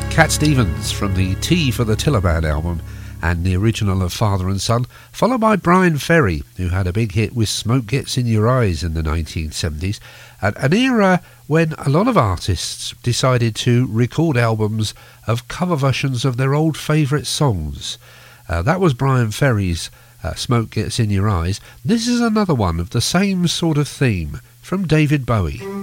Cat Stevens from the Tea for the Taliban album and the original of Father and Son, followed by Bryan Ferry, who had a big hit with Smoke Gets in Your Eyes in the 1970s, at an era when a lot of artists decided to record albums of cover versions of their old favourite songs. That was Bryan Ferry's Smoke Gets in Your Eyes. This is another one of the same sort of theme from David Bowie.